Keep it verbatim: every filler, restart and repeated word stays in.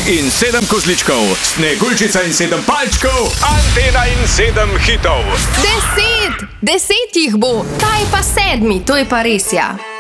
in sedem kozličkov, Sneguljčica in sedem palčkov, Antena in sedem hitov. Deset! Deset jih bo, ta je pa sedmi, to je pa res ja.